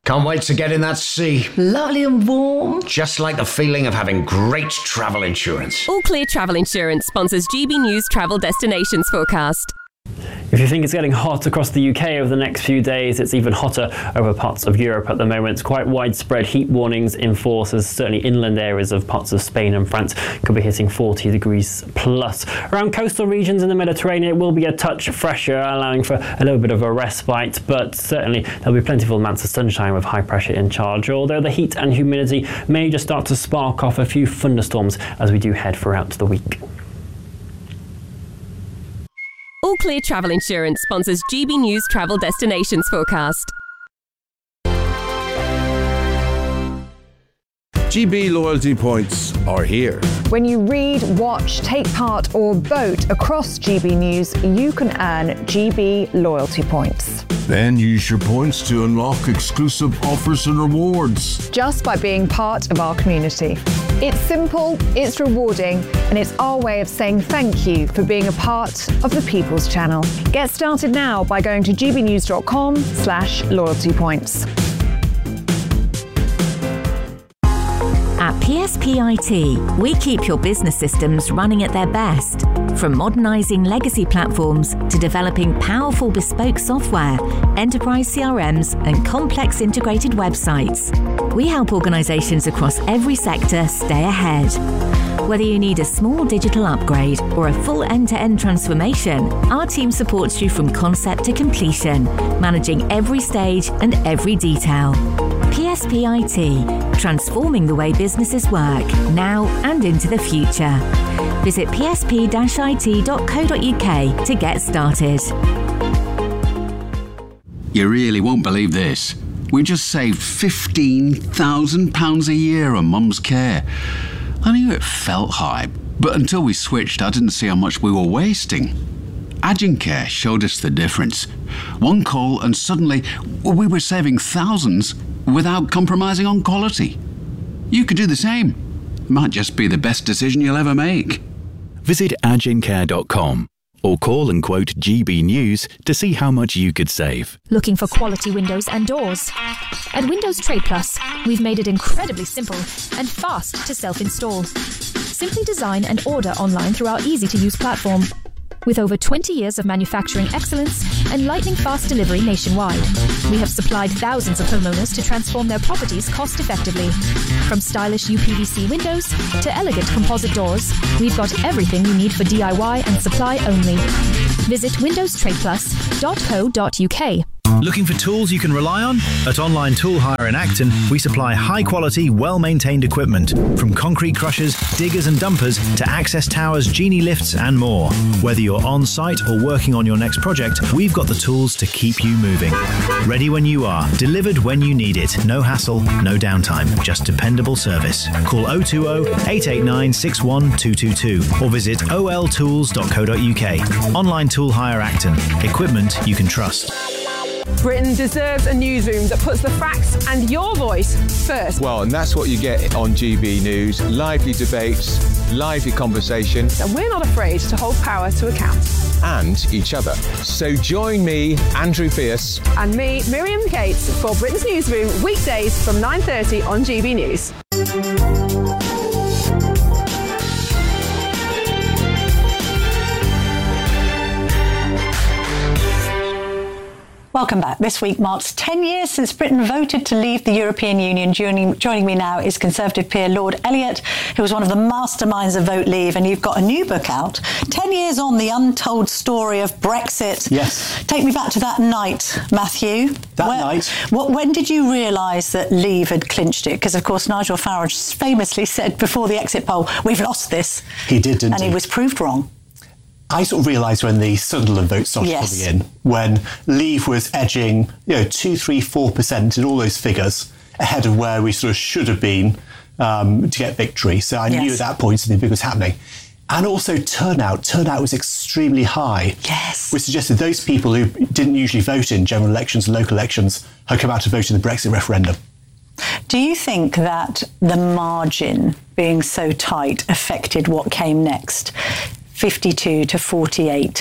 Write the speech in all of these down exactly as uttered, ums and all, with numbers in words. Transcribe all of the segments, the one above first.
Can't wait to get in that sea. Lovely and warm. Just like the feeling of having great travel insurance. All Clear Travel Insurance sponsors G B News Travel Destinations Forecast. If you think it's getting hot across the U K over the next few days, it's even hotter over parts of Europe at the moment. Quite widespread heat warnings in force, as certainly inland areas of parts of Spain and France could be hitting forty degrees plus. Around coastal regions in the Mediterranean, it will be a touch fresher, allowing for a little bit of a respite, but certainly there'll be plentiful amounts of sunshine with high pressure in charge, although the heat and humidity may just start to spark off a few thunderstorms as we do head throughout the week. All Clear Travel Insurance sponsors G B News Travel Destinations Forecast. G B loyalty points are here. When you read, watch, take part or vote across G B News, you can earn G B loyalty points. Then use your points to unlock exclusive offers and rewards. Just by being part of our community. It's simple, it's rewarding, and it's our way of saying thank you for being a part of the People's Channel. Get started now by going to gbnews.com slash loyalty points. At P S P I T, we keep your business systems running at their best. From modernising legacy platforms to developing powerful bespoke software, enterprise C R Ms and complex integrated websites, we help organisations across every sector stay ahead. Whether you need a small digital upgrade or a full end-to-end transformation, our team supports you from concept to completion, managing every stage and every detail. P S P I T, transforming the way businesses work, now and into the future. Visit p s p dash i t dot co dot u k to get started. You really won't believe this. We just saved fifteen thousand pounds a year on Mum's care. I knew it felt high, but until we switched, I didn't see how much we were wasting. Agincare showed us the difference. One call and suddenly we were saving thousands without compromising on quality. You could do the same. Might just be the best decision you'll ever make. Visit agincare dot com or call and quote G B News to see how much you could save. Looking for quality windows and doors? At Windows Trade Plus, we've made it incredibly simple and fast to self-install. Simply design and order online through our easy-to-use platform. With over twenty years of manufacturing excellence and lightning-fast delivery nationwide, we have supplied thousands of homeowners to transform their properties cost-effectively. From stylish U P V C windows to elegant composite doors, we've got everything you need for D I Y and supply only. Visit windows trade plus dot co dot u k. Looking for tools you can rely on? At Online Tool Hire in Acton, we supply high-quality, well-maintained equipment, from concrete crushers, diggers and dumpers to access towers, genie lifts and more. Whether you're on-site or working on your next project, we've got the tools to keep you moving. Ready when you are, delivered when you need it. No hassle, no downtime, just dependable service. Call oh two oh, eight eight nine, six one two two two or visit o l tools dot co dot u k. Online Tool Hire Acton. Equipment you can trust. Britain deserves a newsroom that puts the facts and your voice first. Well, and that's what you get on G B News. Lively debates, lively conversation. And we're not afraid to hold power to account. And each other. So join me, Andrew Pierce. And me, Miriam Cates, for Britain's Newsroom, weekdays from nine thirty on G B News. Welcome back. This week marks ten years since Britain voted to leave the European Union. Joining, joining me now is Conservative peer Lord Elliott, who was one of the masterminds of Vote Leave, and you've got a new book out, ten years on, the untold story of Brexit. Yes. Take me back to that night, Matthew. That Where, night. What, when did you realise that Leave had clinched it? Because, of course, Nigel Farage famously said before the exit poll, we've lost this. He did, didn't and he? And he was proved wrong. I sort of realised when the Sunderland vote started yes. coming in, when Leave was edging, you know, two, three, four percent in all those figures ahead of where we sort of should have been um, to get victory. So I yes. knew at that point something big was happening. And also turnout. Turnout was extremely high. Yes. Which suggested those people who didn't usually vote in general elections and local elections had come out to vote in the Brexit referendum. Do you think that the margin being so tight affected what came next? fifty-two to forty-eight.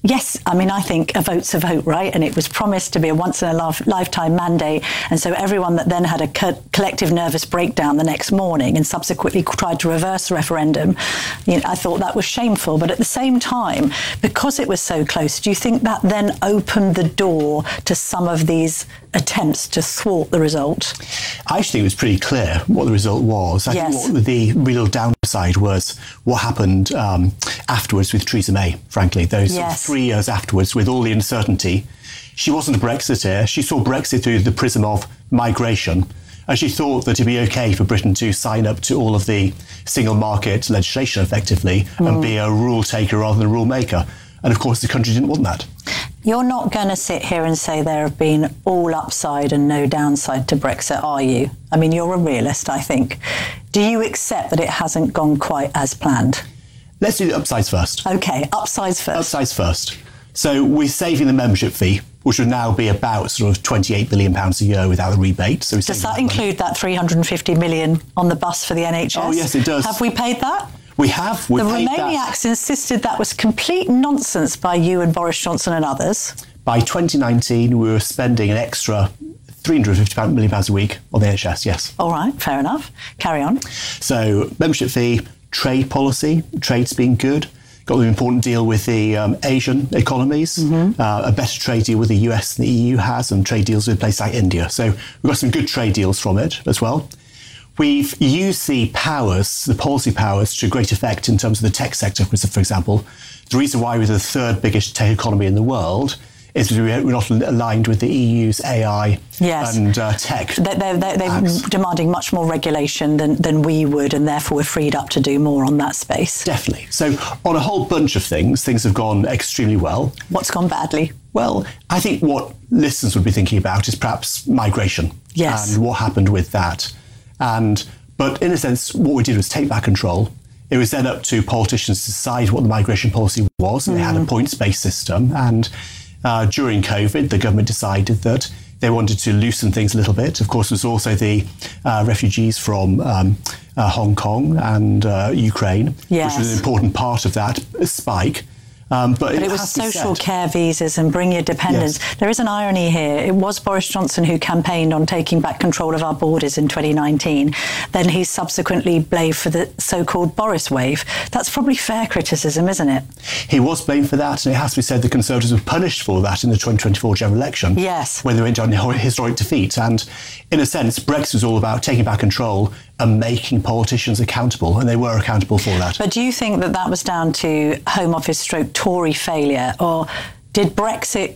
yes, I mean, I think a vote's a vote, right? And it was promised to be a once-in-a-lifetime mandate. And so everyone that then had a co- collective nervous breakdown the next morning and subsequently tried to reverse the referendum, you know, I thought that was shameful. But at the same time, because it was so close, do you think that then opened the door to some of these attempts to thwart the result? I actually think it was pretty clear what the result was. I yes. think what the real downside was what happened um, afterwards with Theresa May, frankly. Those yes. sort of three years afterwards, with all the uncertainty. She wasn't a Brexiteer. She saw Brexit through the prism of migration. And she thought that it'd be okay for Britain to sign up to all of the single market legislation effectively mm. and be a rule taker rather than a rule maker. And of course, the country didn't want that. You're not going to sit here and say there have been all upside and no downside to Brexit, are you? I mean, you're a realist, I think. Do you accept that it hasn't gone quite as planned? Let's do the upsides first. OK, upsides first. Upsides first. So we're saving the membership fee, which would now be about sort of twenty-eight billion pounds a year without a rebate. So does that include that three hundred fifty million on the bus for the N H S? Oh, yes, it does. Have we paid that? We have. We the paid Remainiacs that. insisted that was complete nonsense by you and Boris Johnson and others. By twenty nineteen, we were spending an extra three hundred fifty million pounds a week on the N H S, yes. All right, fair enough. Carry on. So, membership fee, trade policy, trade's been good. Got an important deal with the um, Asian economies, mm-hmm. uh, a better trade deal with the U S than the E U has, and trade deals with places like India. So we've got some good trade deals from it as well. We've used the powers, the policy powers, to great effect in terms of the tech sector, for example. The reason why we're the third biggest tech economy in the world is because we're not aligned with the E U's A I yes. and uh, tech. They're, they're, they're, they're demanding much more regulation than, than we would, and therefore we're freed up to do more on that space. Definitely. So on a whole bunch of things, things have gone extremely well. What's gone badly? Well, I think what listeners would be thinking about is perhaps migration yes. and what happened with that. And but in a sense, what we did was take back control. It was then up to politicians to decide what the migration policy was, and mm. they had a points-based system. And uh, during COVID, the government decided that they wanted to loosen things a little bit. Of course, there's also the uh, refugees from um, uh, Hong Kong and uh, Ukraine, yes. which was an important part of that spike. Um, but, but it, it was social care visas and bring your dependents. Yes. There is an irony here. It was Boris Johnson who campaigned on taking back control of our borders in twenty nineteen. Then he subsequently blamed for the so-called Boris wave. That's probably fair criticism, isn't it? He was blamed for that, and it has to be said the Conservatives were punished for that in the twenty twenty-four general election. Yes. When they went on historic defeat. And in a sense, Brexit was all about taking back control and making politicians accountable, and they were accountable for that. But do you think that that was down to Home Office stroke Tory failure, or did Brexit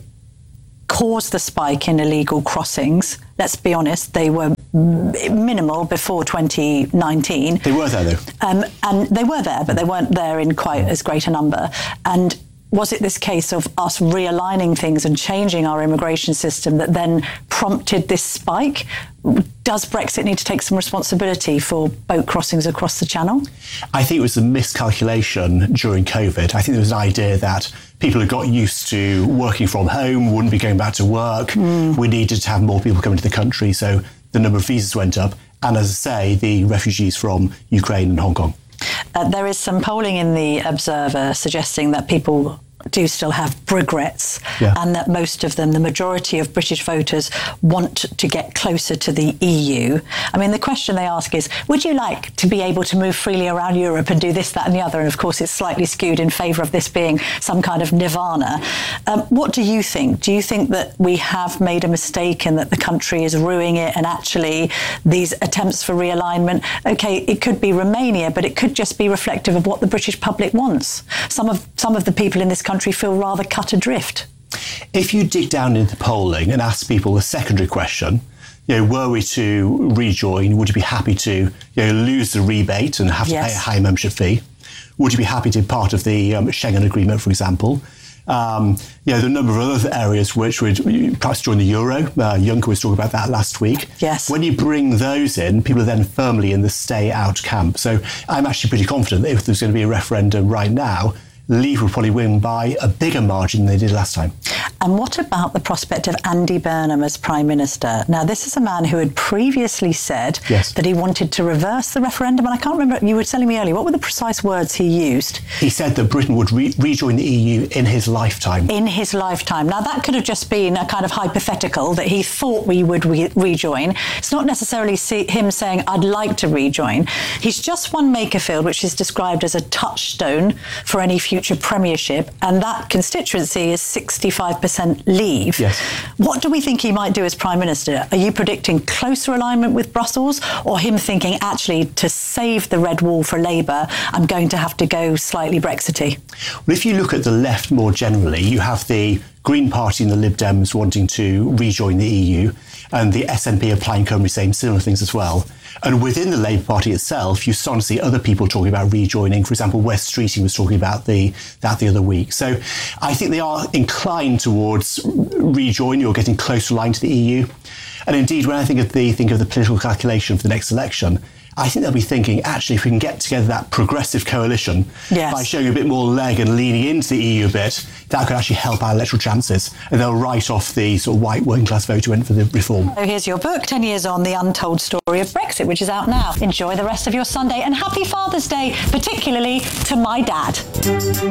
cause the spike in illegal crossings? Let's be honest, they were minimal before twenty nineteen. They were there, though. Um, and they were there, but they weren't there in quite as great a number. And was it this case of us realigning things and changing our immigration system that then prompted this spike? Does Brexit need to take some responsibility for boat crossings across the Channel? I think it was a miscalculation during COVID. I think there was an idea that people had got used to working from home, wouldn't be going back to work. Mm. We needed to have more people coming to the country, so the number of visas went up. And as I say, the refugees from Ukraine and Hong Kong. Uh, there is some polling in the Observer suggesting that people do still have regrets, yeah. and that most of them, the majority of British voters, want to get closer to the E U. I mean, the question they ask is, would you like to be able to move freely around Europe and do this, that and the other? And of course, it's slightly skewed in favour of this being some kind of nirvana. Um, what do you think? Do you think that we have made a mistake and that the country is ruining it, and actually these attempts for realignment, OK, it could be Romania, but it could just be reflective of what the British public wants? Some of, some of the people in this country feel rather cut adrift. If you dig down into the polling and ask people a secondary question, you know, were we to rejoin, would you be happy to, you know, lose the rebate and have yes. to pay a high membership fee? Would you be happy to be part of the um, Schengen Agreement, for example? Um, you know, there are a number of other areas which would perhaps join the euro. Uh, Juncker was talking about that last week. Yes. When you bring those in, people are then firmly in the stay out camp. So I'm actually pretty confident that if there's going to be a referendum right now, Leave will probably win by a bigger margin than they did last time. And what about the prospect of Andy Burnham as Prime Minister? Now, this is a man who had previously said yes. that he wanted to reverse the referendum. And I can't remember, you were telling me earlier, what were the precise words he used? He said that Britain would re- rejoin the E U in his lifetime. In his lifetime. Now, that could have just been a kind of hypothetical that he thought we would re- rejoin. It's not necessarily see him saying, I'd like to rejoin. He's just won Makerfield, which is described as a touchstone for any future premiership. And that constituency is sixty-five percent Leave. Yes. What do we think he might do as Prime Minister? Are you predicting closer alignment with Brussels, or him thinking, actually, to save the red wall for Labour, I'm going to have to go slightly Brexity? Well, if you look at the left more generally, you have the Green Party and the Lib Dems wanting to rejoin the E U, and the S N P and Plaid Cymru saying similar things as well. And within the Labour Party itself, you start to see other people talking about rejoining. For example, Wes Streeting was talking about the, that the other week. So I think they are inclined towards rejoining or getting closer aligned to the E U. And indeed, when I think of the think of the political calculation for the next election, I think they'll be thinking, actually, if we can get together that progressive coalition yes. by showing a bit more leg and leaning into the E U a bit, that could actually help our electoral chances. And they'll write off the sort of white working class vote who went for the reform. So here's your book, ten years on, The Untold Story of Brexit, which is out now. Enjoy the rest of your Sunday, and happy Father's Day, particularly to my dad.